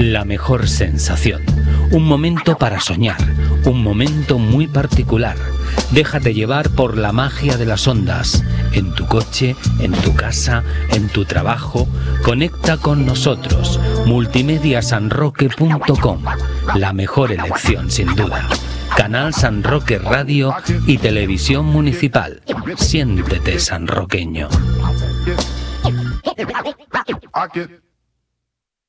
La mejor sensación. Un momento para soñar. Un momento muy particular. Déjate llevar por la magia de las ondas. En tu coche, en tu casa, en tu trabajo. Conecta con nosotros. Multimediasanroque.com. La mejor elección, sin duda. Canal San Roque Radio y Televisión Municipal. Siéntete sanroqueño.